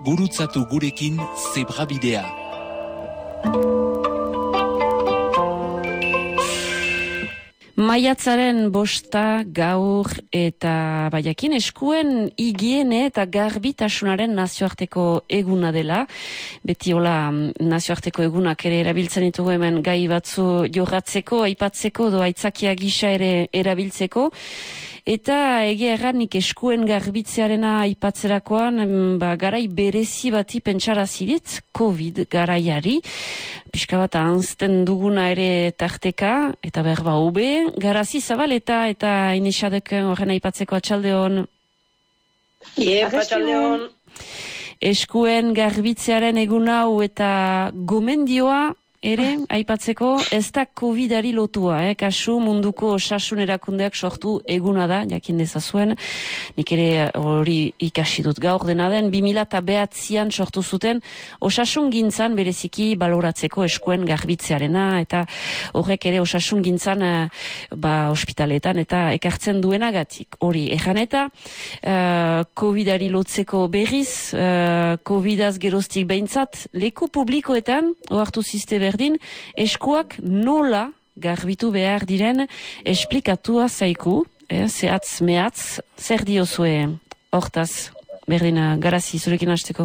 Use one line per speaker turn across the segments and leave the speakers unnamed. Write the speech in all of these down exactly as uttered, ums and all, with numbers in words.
gurutzatu gurekin zebrabidea.
Maiatzaren bosta gaur eta baiakin eskuen higiene eta garbitasunaren nazioarteko eguna dela. Beti hola nazioarteko egunak ere erabiltzen ditugu hemen gai batzu jorratzeko, aipatzeko, do aitzakia gisa ere erabiltzeko. Eta egia erranik eskuen garbitzearena aipatzerakoan, ba, garai berezi bati pentsarazirit, COVID garaiari, pixka bat anzten duguna ere tarteka, eta berba ube, garazi zabaleta eta inesadek horren aipatzeko atxaldeon.
Ie, atxaldeon.
Eskuen garbitzearen egun hau eta gomendioa, ere, aipatzeko, ez da COVIDari lotua, eh? Kasu munduko osasun erakundeak sortu eguna da, jakin dezazuen, nik ere hori ikasi dut gaur dena den, bi mila bederatzian sortu zuten osasun gintzan bereziki baloratzeko eskuen garbitzearena, eta horrek ere osasun gintzan ba, ospitaletan eta ekartzen duenagatik. Hori, ejan eta uh, COVIDari lotzeko berriz, uh, COVIDaz geroztik behintzat, leku publikoetan, ohartu ziste berdin, eskuak nola garbitu behar diren esplikatua zaiku, eh, zehatz mehatz, zer diozue hortaz, berdina, garazi, zurekin hasteko?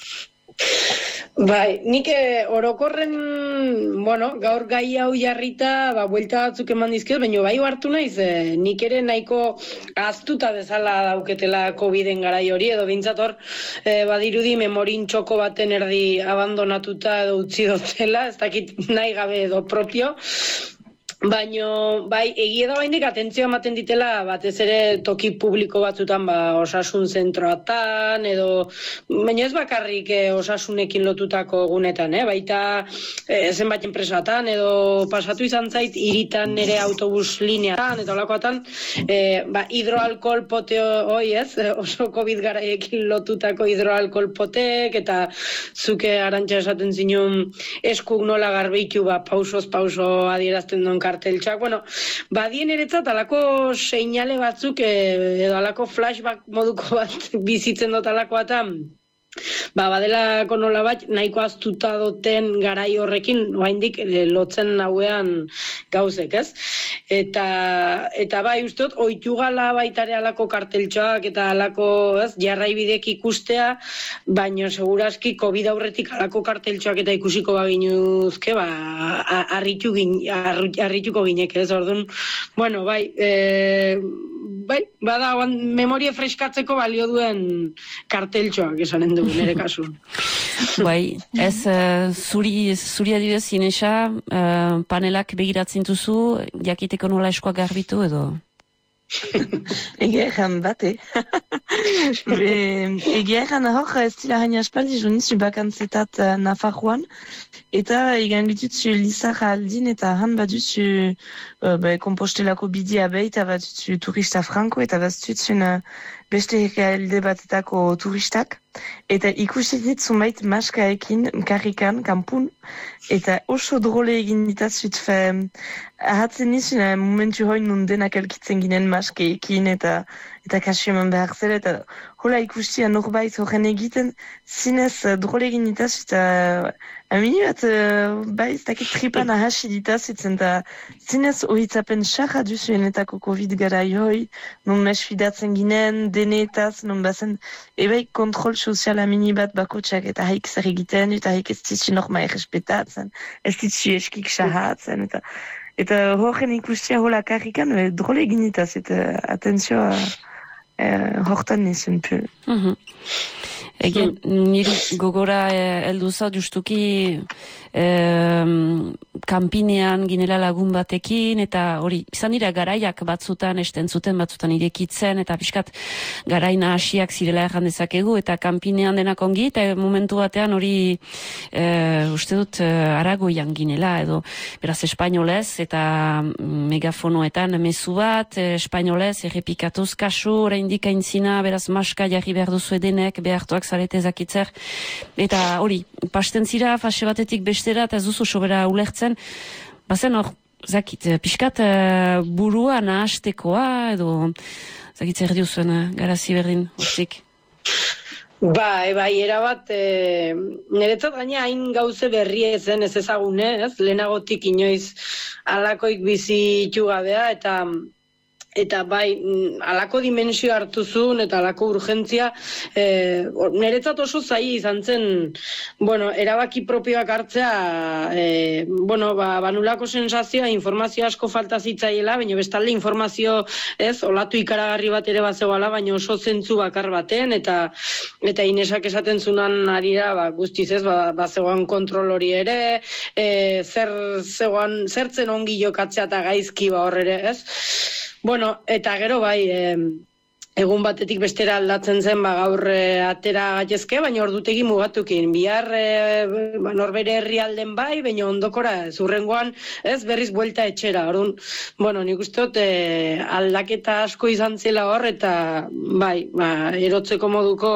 Bai, nik orokorren, bueno, gaur gai hau jarrita, ba, buelta batzuk eman dizkiot, baina bai hartu naiz, eh, nik ere nahiko aztuta bezala dauketela COVIDen garai hori, edo bintzator, eh, badirudi memorin txoko baten erdi abandonatuta edo utzi dutela, ez dakit nahi gabe edo propio, baino, bai, egia da bainik atentzioa ematen ditela batez ere toki publiko batzutan, ba, osasun zentroatan, edo, baina ez bakarrik eh, osasunekin lotutako egunetan, eh? Baita eh, zenbait enpresatan, edo pasatu izan zait iritan ere autobus lineatan, eta olakoatan, eh, ba, hidroalkohol pote hoi ez, oso COVID garaiekin lotutako hidroalkohol potek, eta zuke Arantxa esaten zinun eskuk nola garbitu, ba, pausoz pauso adierazten duen karteltxak, bueno, badien eretzat alako seinale batzuk edo alako flashback moduko bat bizitzen dut alakoatan, ba, badelako nola bat nahiko aztuta duten garai horrekin, oraindik lotzen nauean gauzek, ez? Eta, eta bai, ustot, oitu gala baitare alako karteltxoak eta alako, ez, jarraibidek ikustea, baina segurazki COVID aurretik alako karteltxoak eta ikusiko baginuzke, ba, arritu gin, arrituko ginek, ez, orduan, bueno, bai, e, bai, bada, memoria freskatzeko balio duen karteltxoak esanen dugu, nire kasu.
Bai, ez, uh, zuri, zuri adibidez, Inesa, uh, panelak begiratzen duzu, jakiteko nola eskoa garbitu edo?
Egia erran bate. Egia erran hor, ez dira hain aspaldi, jo nizu bakantzetat uh, Nafarroan, eta egan ditutzu lizarra aldin, eta han baduzu uh, ba, kompostelako bidea behi, eta baduzu turista franko, eta baduzu uh, beste herrialde batetako turistak, eta ikusi dit zumait maskaekin karrikan, kampun, eta oso drole egin ditazut fe, ahatzen nizun uh, momentu hoi nun denak elkitzen ginen maskeekin, eta eta kasu eman behar zela, eta hola ikustia norbait horren egiten, zinez uh, drole egin ditazut, eta uh, amini bat, uh, bai, ez dakit tripan ahasi ditazut, eta zinez ohitzapen sarra duzuenetako COVID garai hoi, nun mesfidatzen ginen, denetaz, non bazen, ebai kontrol sozial amini bat bakotxak, eta haik zer egiten, eta haik ez ditzi norma errespetatzen, ez ditzi eskik sahatzen, eta eta horren ikustia hola karrikan, e, drole egin ditaz, eta atentzioa e, hortan nizun pu.
Mm-hmm. Egen, niri gogora heldu zau justuki eh, kanpinean ginela lagun batekin, eta hori, izan dira garaiak batzutan, esten zuten batzutan irekitzen, eta pixkat garaina hasiak zirela erran dezakegu, eta kanpinean denak ongi, eta momentu batean hori eh, uste dut eh, aragoian ginela, edo beraz espainolez, eta megafonoetan mezu bat, eh, espainolez, errepikatuz kasu, oraindik aintzina, beraz maska jarri behar duzu edenek, behartuak zarete zakitzer, eta hori, pasten zira fase batetik bestera, eta ez duzu sobera ulertzen, bazen hor, zakit, pixkat uh, burua nahastekoa, edo zakitzer diuzuen uh, garazi berdin, hortzik.
Bai, bai, erabat, e, niretzat gaina hain gauze berri ezen ez ezagune, ez? Lehenagotik inoiz alakoik bizi itxugabea, eta eta bai, alako dimensio hartu zuen, eta alako urgentzia, e, niretzat oso zai izan zen, bueno, erabaki propioak hartzea, e, bueno, ba, banulako sensazioa, informazio asko falta zitzaiela, baina bestalde informazio, ez, olatu ikaragarri bat ere bazegoala, baina oso zentzu bakar baten, eta eta Inesak esaten zunan arira, ba, guztiz ez, ba, ba zegoan kontrol hori ere, e, zer zegoan, zertzen ongi jokatzea eta gaizki ba horre, ez? Bueno, eta gero bai, e, egun batetik bestera aldatzen zen, ba, gaur e, atera gaitezke, baina ordutegi mugatukin. Bihar e, ba, norbere herrialden bai, baina ondokora zurrengoan, ez, berriz buelta etxera. Orduan, bueno, nik uste dut e, aldaketa asko izan zela hor, eta bai, ba, erotzeko moduko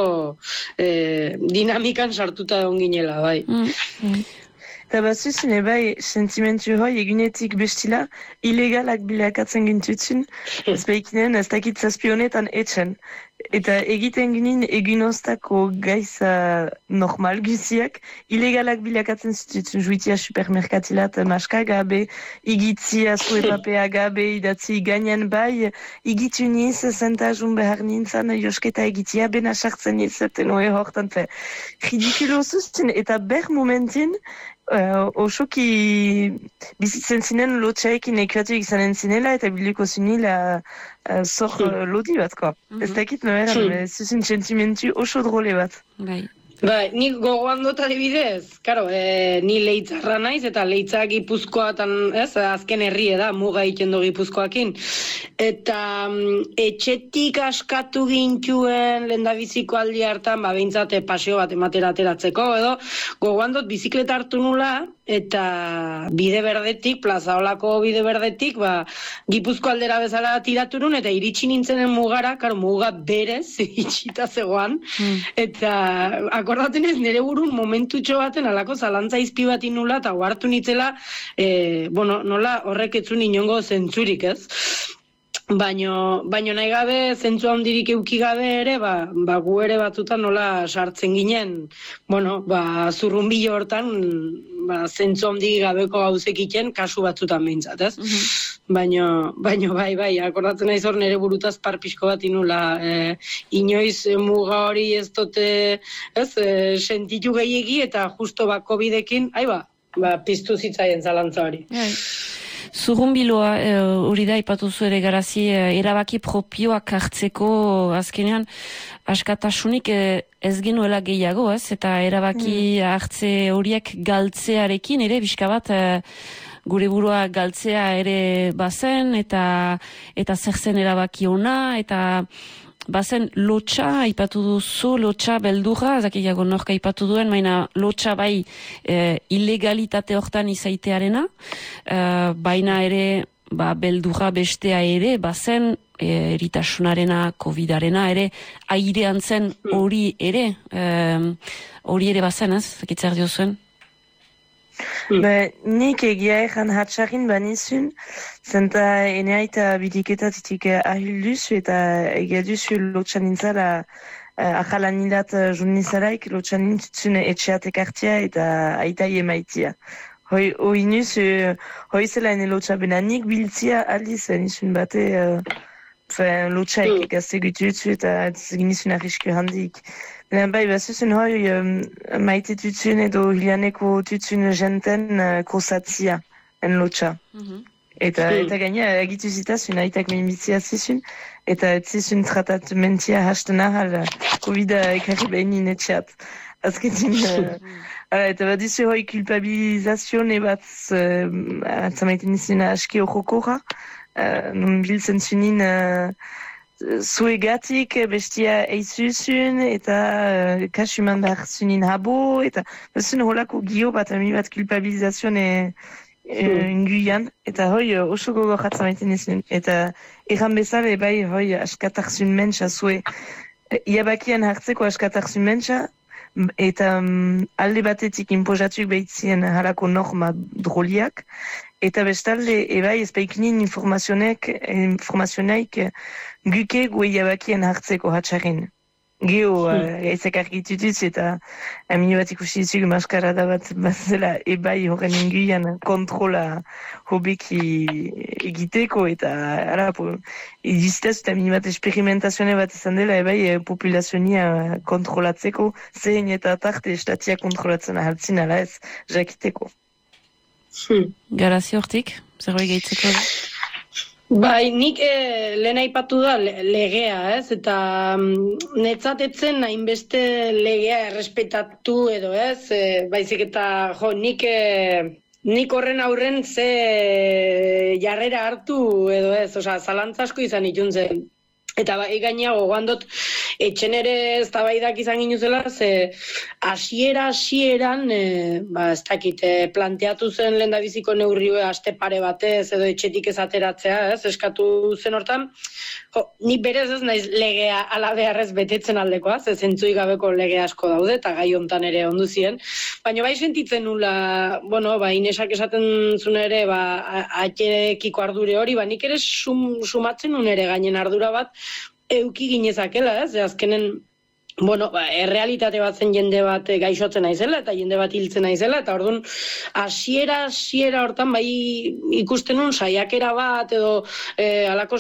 e, dinamikan sartuta egon ginela, bai.
Mm.
Eta bazuzun ebai sentimentu hoi egunetik bestila ilegalak bilakatzen gintutzen, ez behikinen ez dakit zazpi honetan etxen. Eta egiten ginen egunoztako gaiza normal guziak ilegalak bilakatzen zitutzen, juitia supermerkatilat maska gabe, igitzia zuepapea gabe, idatzi gainean bai, igitu niz zentajun behar nintzen, josketa egitia bena sartzen nizaten hoe hortan, fe, ridikulo zuzten, eta ber momentin, Uh, osoki bizitzen zinen lotxaekin ekuatuik izanen zinela eta biliko zinila uh, zor uh, lodi bat, ko. Mm-hmm. Ez dakit noera, mm. zuzun sentimentu oso drole bat.
Bai.
Bai, nik gogoan dut adibidez, karo, e, ni leitzarra naiz, eta leitza Gipuzkoatan, ez, azken herri da, muga egiten du Gipuzkoakin. Eta mm, etxetik askatu gintuen lehendabiziko aldi hartan, ba, behintzat paseo bat ematera ateratzeko, edo, gogoan dut bizikleta hartu nula, eta bide berdetik, plaza holako bide berdetik, ba, Gipuzko aldera bezala tiratu nun, eta iritsi nintzenen mugara, karo, muga berez, itxita zegoan, mm. eta akordaten ez nire burun momentutxo baten alako zalantza izpi bat inula, eta hartu nitzela, e, bueno, nola horrek etzun inongo zentzurik, ez? Baino, baino nahi gabe, zentzu handirik euki gabe ere, ba, ba gu ere batzutan nola sartzen ginen, bueno, ba, zurrunbilo hortan, ba, zentzu handirik gabeko gauzek iten, kasu batzutan behintzat, ez? Mm-hmm. Baino, baino, bai, bai, akordatzen naiz hor nire burutaz parpixko bat inula, e, inoiz e, muga hori ez dote, ez, e, sentitu gehiegi, eta justo ba, covidekin, ai ba, ba, piztu zitzaien zalantza hori.
Bai. Zurrunbiloa hori da ipatu zu ere garazi erabaki propioak hartzeko azkenean askatasunik ez genuela gehiago, ez? Eta erabaki mm. hartze horiek galtzearekin ere bizka bat gure burua galtzea ere bazen eta eta zer zen erabaki ona eta bazen lotxa, aipatu duzu, lotxa beldurra, zakiago norka aipatu duen, baina lotxa bai e, ilegalitate hortan izaitearena, e, baina ere ba, beldurra bestea ere, bazen e, eritasunarena, covidarena ere, airean zen hori ere, hori e, ere bazen, ez? Zakitzer dio zuen?
Be, nik egia egan hatxarin banizun, zenta eneaita bidiketatik ahilduzu eta egia duzu lotxan nintzala ahalan nilat jurnizalaik lotxan nintzen etxeatek hartia eta aita emaitia. Hoi, hoi nuz, hoi zela ene lotxa bena nik biltzia aldiz nizun bate uh, lotxaik egazte gututzu eta ginizun arrisku handik. Bai, bazuzun hoi um, maite tutzun edo hilaneko tutzun jenten uh, kosatzia en lotxa. Mm-hmm. Eta, mm. eta gaina egitu zitazun aitak minbitzia zizun, eta zizun tratamentia hasten ahal Covid-a ekarri behin etxeat. Azketin, uh, eta baduzu hoi kulpabilizazione bat uh, atzamaiten izena aski horokora, uh, nun biltzen zunin uh, zuegatik bestia eizuzun eta uh, kasuman behar zunin habo, eta bazun holako gio bat, ami bat kulpabilizazione uh, inguian, eta hoi uh, oso gogo jatzamaiten izun. Eta erran bezala bai hoi askatarzun mentsa zue, uh, iabakian hartzeko askatarzun mentsa, eta um, alde batetik inpozatuk behitzien halako norma droliak, eta bestalde ebai ezpaikinin informazionek, informazionaik guke gue jabakien hartzeko hatxarren. Geho, gaizak argitutuz, eta amino bat ikusi ditzuk maskarada bat bazela ebai horren inguian kontrola hobeki egiteko, eta ara, edizitaz eta amino bat esperimentazioane bat izan dela ebai populazionia kontrolatzeko, zein eta tarte estatia kontrolatzen ahaltzin ala ez jakiteko.
Hmm. Garazio hortik, zerbait gehitzeko da?
Bai, nik e, lehen aipatu da le, legea, ez? Eta mm, netzatetzen hainbeste legea errespetatu edo, ez? E, baizik eta, jo, nik, e, nik horren aurren ze jarrera hartu edo, ez? Osa, zalantza asko izan itun zen. Eta bai gaina gogoan dut etxen ere eztabaidak izan ginuzela, ze hasiera hasieran e, ba ez dakit e, planteatu zen lehendabiziko neurri aste pare batez edo etxetik ez ateratzea, ez eskatu zen hortan. Jo, ni berez ez naiz legea ala beharrez betetzen aldekoa, ze zentzui gabeko lege asko daude eta gai hontan ere ondu zien, baina bai sentitzen nula, bueno, ba Inesak esaten zuen ere, ba atxerekiko ardure hori, ba nik ere sum, sumatzen nun ere gainen ardura bat euki ginezakela, ez? Azkenen, bueno, ba, errealitate bat zen jende bat gaixotzen naizela eta jende bat hiltzen naizela, eta orduan hasiera hasiera hortan bai ikusten nun saiakera bat edo e, alako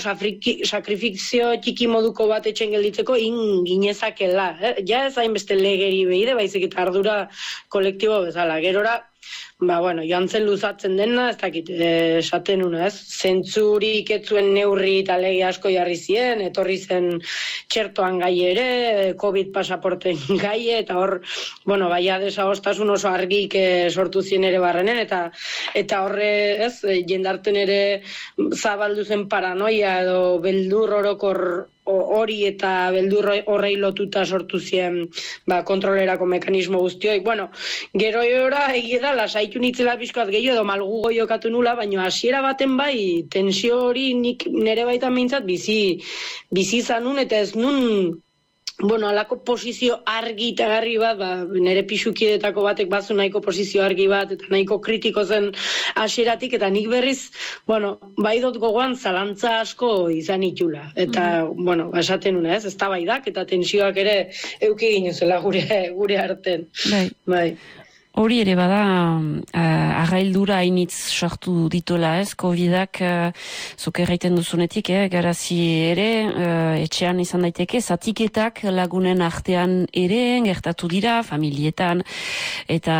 sakrifizio txiki moduko bat etxen gelditzeko in ginezakela. Eh? Ja ez hainbeste legeri behide, baizik eta ardura kolektibo bezala. Gerora, ba, bueno, joan zen luzatzen dena, ez dakit, esaten una, ez? Zentzurik etzuen neurri eta lege asko jarri zien, etorri zen txertoan gai ere, COVID pasaporten gai, eta hor, bueno, baia desagostasun oso argik eh, sortu zien ere barrenen, eta eta horre, ez, jendarten ere zabaldu zen paranoia edo beldur orokor hori eta beldur horrei lotuta sortu zien ba, kontrolerako mekanismo guztioi. Bueno, gero eora egia da, lasaitu nitzela pixkoat gehiago edo malgugo jokatu nula, baina hasiera baten bai, tensio hori nik nere baitan mintzat bizi, bizi zanun eta ez nun, bueno, alako posizio argi eta garri bat, ba, nire pixukidetako batek bazu nahiko posizio argi bat, eta nahiko kritiko zen hasieratik, eta nik berriz, bueno, bai dut gogoan zalantza asko izan itxula. Eta, mm-hmm. bueno, esaten una, ez, eztabaidak eta tensioak ere euki ginuzela gure, gure arten.
Bai.
Bai.
Hori ere bada, uh, arraildura hainitz sortu dituela, ez? Covidak, uh, zuk erraiten duzunetik, eh? Garazi ere, uh, etxean izan daiteke, zatiketak lagunen artean ere, gertatu dira, familietan, eta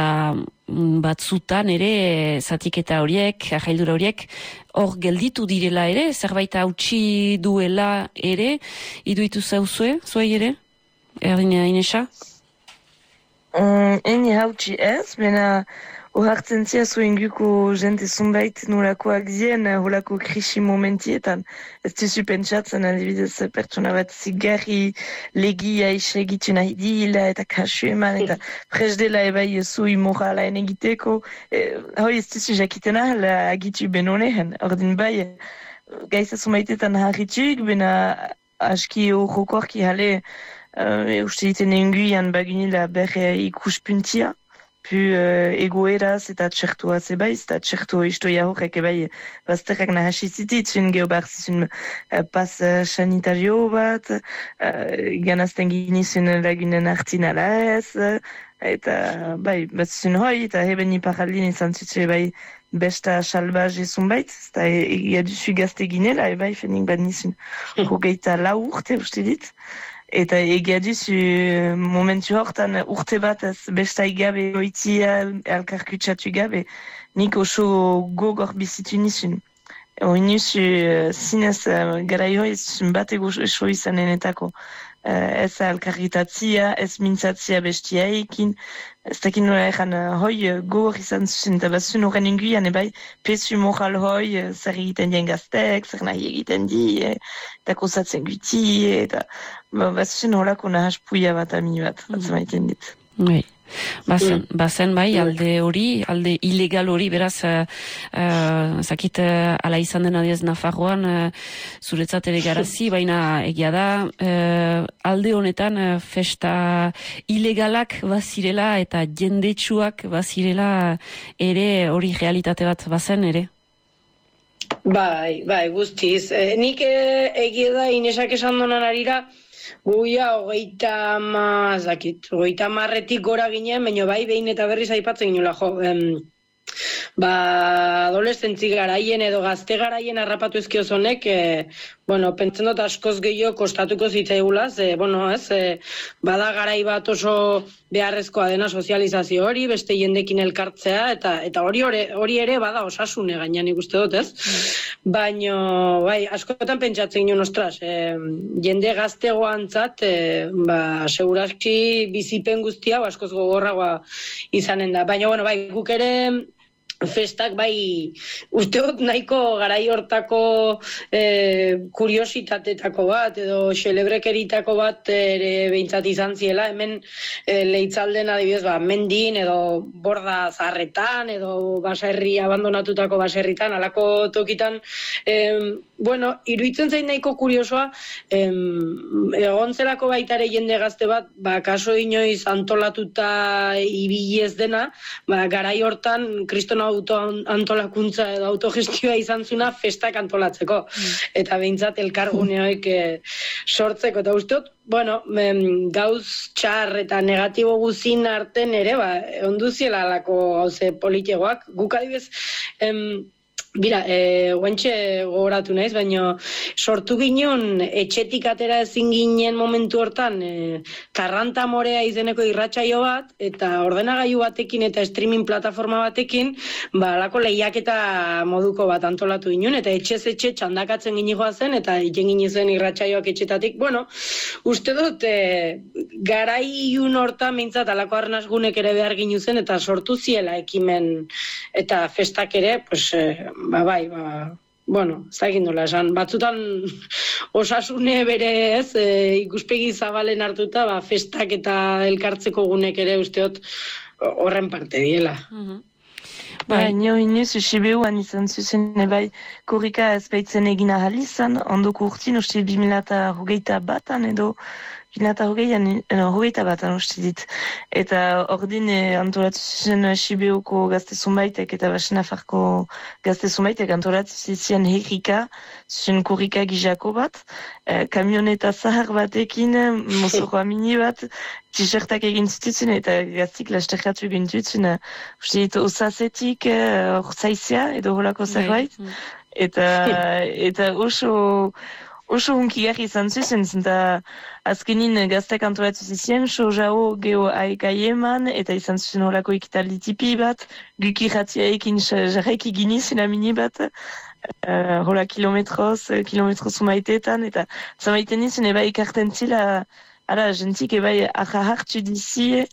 batzutan ere, zatiketa horiek, arraildura horiek, hor gelditu direla ere, zerbait hautsi duela ere, iduitu zauzue, zuei ere? Erdina Inesa?
Um, eni hautsi ez, bena ohartzen zia zuen guko jente zunbait nolakoak zien holako krisi momentietan. Ez duzu pentsatzen adibidez pertsona bat zigarri legia isegitzu nahi dila eta kasu eman eta presdela ebai zui morala egiteko. E, hoi ez duzu jakiten ahal agitu benonehen. Ordin bai, gaiza zunbaitetan harrituk, bena aski horrokorki hale Uh, uste iten enguian baginila berre ikuspuntia, pu uh, egoeraz eta txertua zebaiz, eta txertua istoia horrek ebai bazterrak nahasizitit, zuen geobar zizun uh, pas uh, sanitario bat, uh, ganazten ginizun lagunen artin ala ez, uh, eta bai, bat zizun hoi, eta heben iparaldin izan zitzu ebai besta salbaz ezun bait, eta egia duzu gazte ginela, ebai fenik bat nizun hogeita lau urte uste dit. Eta egia duzu momentu hortan urte bat ez besta igabe oitia alkarkutsatu gabe, nik oso gogor bizitu nizun. Hori nuzu zinez garai hori zuzun bat ego eso izanenetako. Uh, ez alkarritatzia, ez mintzatzia bestiaekin, ez dakin nola egan hoi gogor izan zuzen, eta bazun horren inguian, ebai, pesu moral hoi, zer egiten dien gaztek, zer nahi egiten di, eta kozatzen guti, eta bazun horako nahaspuia bat ami bat, bat zamaiten dit.
Oui. Bazen, bazen bai, alde hori, alde ilegal hori, beraz, uh, uh, zakit uh, ala izan dena diaz Nafarroan, uh, zuretzat ere garazi, baina egia da, uh, alde honetan uh, festa ilegalak bazirela eta jendetsuak bazirela ere hori realitate bat bazen ere?
Bai, bai, guztiz. E, nik e, egia da Inesak esan donan arira, Guia, hogeita ma, zakit, hogeita marretik gora ginen, baina bai behin eta berriz aipatzen ginoela, jo, em, ba, adolescentzi garaien edo gazte garaien harrapatu ezkiozonek, e, bueno, pentsen dut askoz gehiago kostatuko zitzaigula, ze, bueno, ez, e, bada garai bat oso beharrezkoa dena sozializazio hori, beste jendekin elkartzea, eta eta hori hori ere bada osasune gainean ikuste dut, ez? Mm. Baino, bai, askotan pentsatzen ginen, ostras, e, jende gaztegoantzat, e, ba, seguraski bizipen guztia, ba, askoz gogorragoa izanen da. Baina, bueno, bai, guk ere festak bai, uste dut nahiko garai hortako e, kuriositatetako bat, edo xelebrekeritako bat ere behintzat izan ziela, hemen e, leitzalden adibidez, ba, mendin, edo borda zaharretan, edo baserri abandonatutako baserritan, alako tokitan, e, bueno, iruditzen zain nahiko kuriosoa, e, egon zelako baitare jende gazte bat, ba, kaso inoiz antolatuta ibili ez dena, ba, garai hortan kristona autoantolakuntza edo autogestioa izan zuna festak antolatzeko. Mm. Eta behintzat elkarguneoik e, sortzeko. Eta usteot, bueno, em, gauz txar eta negatibo guzin arten ere, ba, onduziela alako gauze politikoak. Guk adibez, em, Bira, e, guantxe gogoratu naiz, baina sortu ginen etxetik atera ezin ginen momentu hortan e, Karranta Morea izeneko irratsaio bat, eta ordenagailu batekin eta streaming plataforma batekin, ba, alako lehiaketa moduko bat antolatu ginen, eta etxez etxe txandakatzen ginigoa zen, eta iten ginen irratsaioak etxetatik. Bueno, uste dut, e, garaiun hortan mintzat alako arnazgunek ere behar ginen zen, eta sortu ziela ekimen eta festak ere, pues, e, ba, bai, ba, bueno, zagin dola esan, batzutan osasune bere ez, e, ikuspegi zabalen hartuta, ba, festak eta elkartzeko gunek ere usteot horren parte diela.
Uh-huh.
Bai, nio inoiz usibeuan izan zuzen, bai, korrika ez baitzen egin ahal izan, ondoko urtin, uste bi mila hogeita batan edo, bi mila hogeita batan uste dit. Eta ordin e, antolatu zuzen Sibeuko gazte zumbaitek eta Basenafarko gazte zumbaitek antolatu zizien herrika, zuzen korrika gizako bat, e, kamioneta zahar batekin, mozoroa mini bat, t-shirtak egin zitutzen eta gaztik lasterkatu egin zitutzen, uste dit, osazetik, orzaizia edo holako zerbait, eta, eta oso, oso hunkigarri izan zuzen, zenta azkenin gaztek antolatu zizien, so jau geho aikaieman, eta izan zuzen horako ekitaldi tipi bat, guk irratiaekin jarraik eginizena mini bat, uh, hola kilometroz, kilometroz umaitetan, eta zamaiten izan eba ikarten zila, ara, jentik ebai arra hartzu dizi,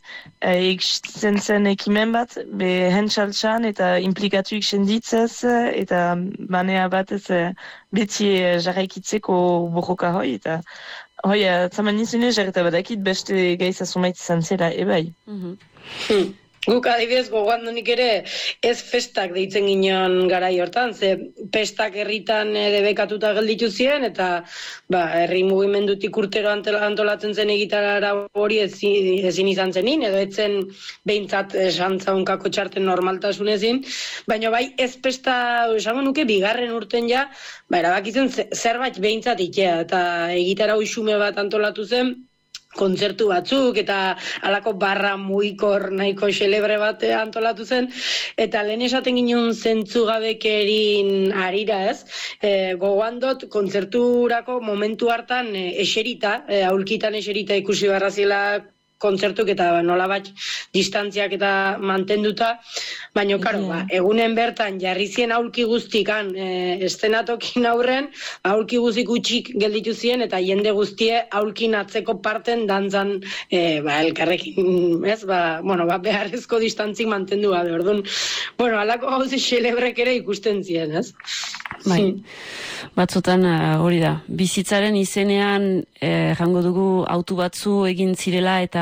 egitzen zen ekimen bat, be hentxaltxan eta implikatu iksenditzez, eta manea batez beti jarraikitzeko borroka hoi, eta hoi, zaman nizune jarreta badakit beste gaiza sumait izan zela ebai.
Mhm.
Hmm. Guk adibidez gogoan nik ere ez festak deitzen ginen garai hortan, ze pestak herritan debekatuta gelditu ziren, eta ba, herri mugimendutik urtero antolatzen zen egitarara hori ezin, ezin izan zenin, edo etzen behintzat esantzaunkako txarten normaltasunezin, baina bai ez pesta, esango nuke, bigarren urten ja, ba, erabakitzen zerbait behintzat ikea, eta egitara uxume bat antolatu zen, kontzertu batzuk eta alako barra muikor nahiko xelebre bat antolatu zen, eta lehen esaten ginen zentzugabekerin arira ez, e, gogoan dut kontzerturako momentu hartan e, eserita, e, aulkitan eserita ikusi barraziela kontzertuk eta nola bat distantziak eta mantenduta, baina, karo, ba, egunen bertan jarri zien aulki guztikan e, estenatokin aurren, aulki guztik utxik gelditu ziren eta jende guztie aulkin atzeko parten dantzan e, ba, elkarrekin, ez, ba, bueno, ba, beharrezko distantzik mantendu gabe, orduan, bueno, alako gauzi xelebrek ere ikusten ziren, ez?
Bai, batzutan hori da, bizitzaren izenean eh, jango dugu autu batzu egin zirela eta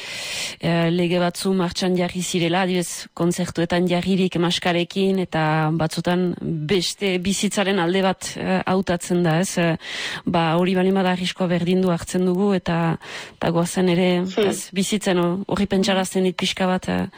eh, lege batzu martxan jarri zirela, adibez kontzertuetan jarririk maskarekin, eta batzutan beste bizitzaren alde bat eh, hautatzen da, ez? Eh, ba, hori bali bada arriskoa berdindu hartzen dugu, eta, eta goazen ere ez, bizitzen hori pentsarazten dit pixka bat, eh,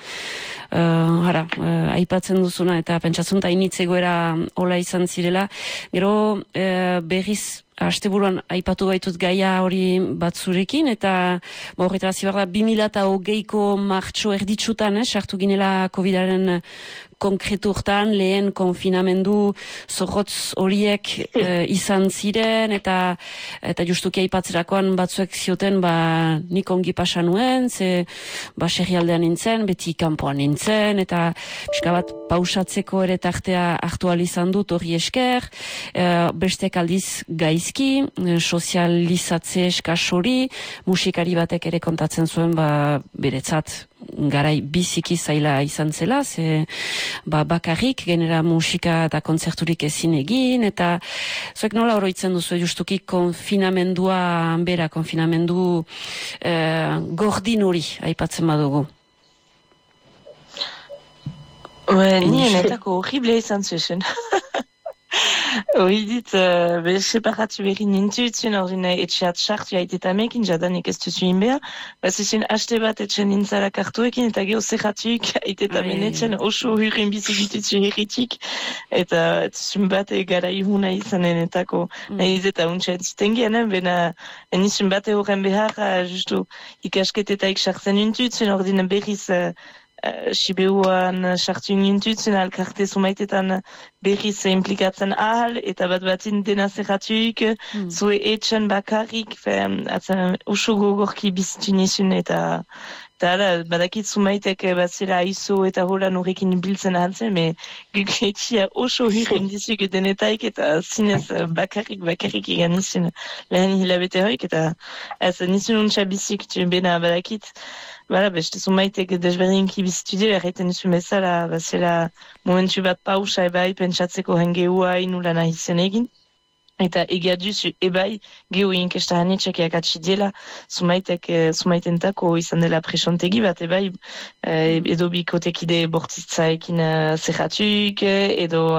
Uh, hara, uh, aipatzen duzuna eta pentsatzen da initzegoera hola izan zirela. Gero uh, berriz asteburuan aipatu baitut gaia hori batzurekin, eta horretara zibarra bi mila eta hogeiko martxo erditsutan, eh, sartu ginela covidaren konkretu urtan, lehen konfinamendu zorrotz horiek e, izan ziren, eta eta justuki aipatzerakoan batzuek zioten, ba, nik ongi pasa nuen, ze ba, serrialdean nintzen, beti kanpoan nintzen, eta pixka bat pausatzeko ere tartea aktual izan dut hori esker, e, bestek aldiz gaizki, e, sozializatze eskas hori, musikari batek ere kontatzen zuen, ba, beretzat garai biziki zaila izan zela, ze ba, bakarrik genera musika eta kontzerturik ezin egin, eta zuek nola oroitzen duzu justuki konfinamendua bera, konfinamendu eh, gordin hori aipatzen badugu?
Nienetako horrible izan zuen. Hori dit, uh, be separatu berri nintuitzen, ordin etxeat sartu haitetamekin, jadanik ez duzuen behar, bazizien haste bat etxen nintzara kartuekin, eta geho zerratuik haitetamen etxen, oso hurren bizigitutzu herritik, eta zuzun bat gara ihuna izanen etako, nahiz eta untxean ziten genen, bena nizun bat horren behar, uh, justu ikasketetaik sartzen nintuitzen, ordin berriz uh, Uh, Sibeuan sartu nintutzen alkarte zumaitetan berriz implikatzen ahal, eta bat batin dena zerratuik, mm. zue etxen bakarrik, atzen uso gogorki bizitu nizun, eta eta da, badakit zumaitek bat zela aizo eta holan horrekin biltzen ahaltzen, me guketxia oso hirren dizuk denetaik, eta zinez bakarrik, bakarrik egan nizun lehen hilabete hoik, eta ez nizun untxa bizik, bena badakit, Bala, beste zumaitek desberdinki bizitu dira, erraiten duzu bezala, bazela momentu bat pausa ebai pentsatzeko hengeua inula nahi zen egin. Eta egia duzu ebai gehu inkesta hanetxak eakatsi dela, zumaitek, zumaitentako izan dela presontegi bat ebai, edo bikotekide bortitzaekin zerratuik, edo